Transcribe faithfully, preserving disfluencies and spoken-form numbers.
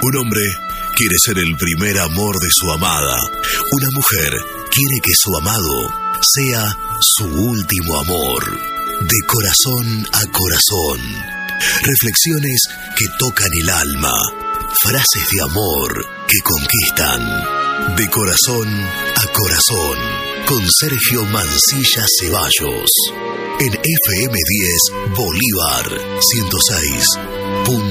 Un hombre quiere ser el primer amor de su amada. Una mujer quiere que su amado sea su último amor. De corazón a corazón. Reflexiones que tocan el alma. Frases de amor que conquistan. De corazón a corazón. Con Sergio Mancilla Ceballos. En F M diez Bolívar ciento seis punto